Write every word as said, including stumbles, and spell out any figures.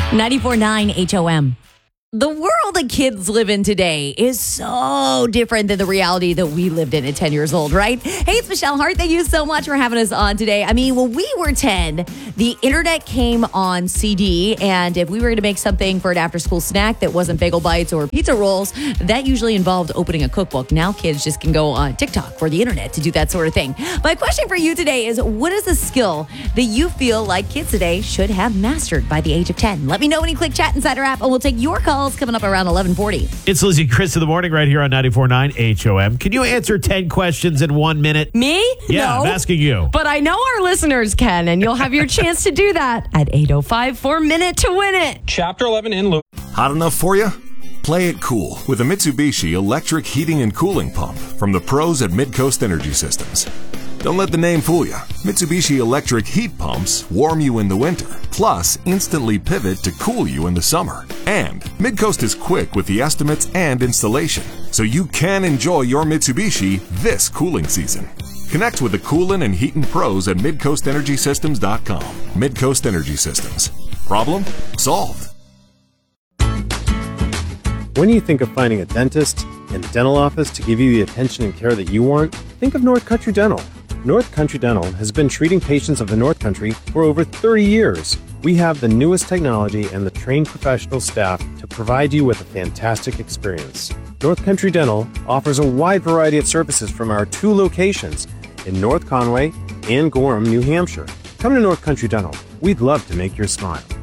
ninety-four point nine H O M. The world that kids live in today is so different than the reality that we lived in at ten years old, right? Hey, it's Michelle Hart. Thank you so much for having us on today. I mean, when we were ten, the internet came on C D, and if we were going to make something for an after-school snack that wasn't bagel bites or pizza rolls, that usually involved opening a cookbook. Now kids just can go on TikTok or the internet to do that sort of thing. My question for you today is, what is a skill that you feel like kids today should have mastered by the age of ten? Let me know when you click Chat Insider app, and we'll take your calls coming up around eleven forty. It's Lizzie and Chris in the morning right here on ninety-four point nine H O M. Can you answer ten questions in one minute? Me? Yeah, no. I'm asking you. But I know our listeners can, and you'll have your chance to do that at eight oh five for Minute to Win It. Chapter eleven in Loop. Hot enough for you? Play it cool with a Mitsubishi electric heating and cooling pump from the pros at Midcoast Energy Systems. Don't let the name fool you. Mitsubishi electric heat pumps warm you in the winter, plus instantly pivot to cool you in the summer. And Midcoast is quick with the estimates and installation, so you can enjoy your Mitsubishi this cooling season. Connect with the coolin' and heatin' pros at midcoast energy systems dot com. Midcoast Energy Systems. Problem solved. When you think of finding a dentist and a dental office to give you the attention and care that you want, think of North Country Dental. North Country Dental has been treating patients of the North Country for over thirty years. We have the newest technology and the trained professional staff to provide you with a fantastic experience. North Country Dental offers a wide variety of services from our two locations in North Conway and Gorham, New Hampshire. Come to North Country Dental. We'd love to make your smile.